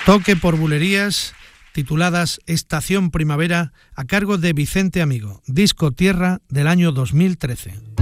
Toque por bulerías, tituladas Estación Primavera, a cargo de Vicente Amigo, disco Tierra del año 2013.